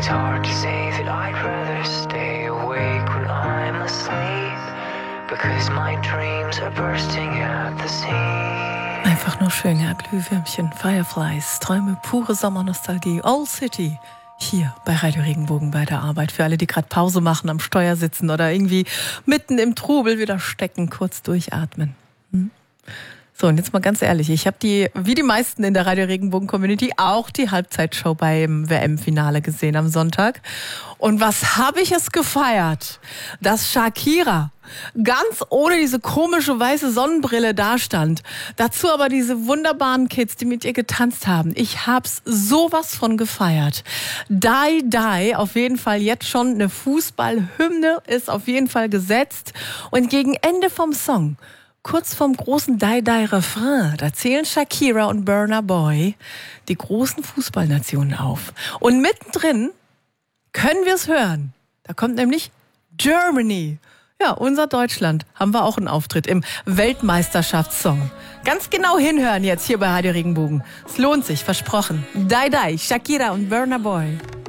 It's hard to say that I'd rather stay awake when I'm asleep, because my dreams are bursting at the seams. Einfach nur schön, ja, Glühwürmchen, Fireflies, Träume, pure Sommernostalgie, All City. Hier bei Radio Regenbogen bei der Arbeit. Für alle, die gerade Pause machen, am Steuer sitzen oder irgendwie mitten im Trubel wieder stecken, kurz durchatmen. So, und jetzt mal ganz ehrlich, ich habe wie die meisten in der Radio Regenbogen Community, auch die Halbzeitshow beim WM-Finale gesehen am Sonntag. Und was habe ich es gefeiert, dass Shakira ganz ohne diese komische weiße Sonnenbrille dastand. Dazu aber diese wunderbaren Kids, die mit ihr getanzt haben. Ich hab's sowas von gefeiert. Die, Die, auf jeden Fall jetzt schon eine Fußballhymne, ist auf jeden Fall gesetzt. Und gegen Ende vom Song, kurz vorm großen Die-Die-Refrain, da zählen Shakira und Burna Boy die großen Fußballnationen auf. Und mittendrin können wir es hören. Da kommt nämlich Germany. Ja, unser Deutschland. Haben wir auch einen Auftritt im Weltmeisterschaftssong. Ganz genau hinhören jetzt hier bei Radio Regenbogen. Es lohnt sich, versprochen. Die, Die, Shakira und Burna Boy.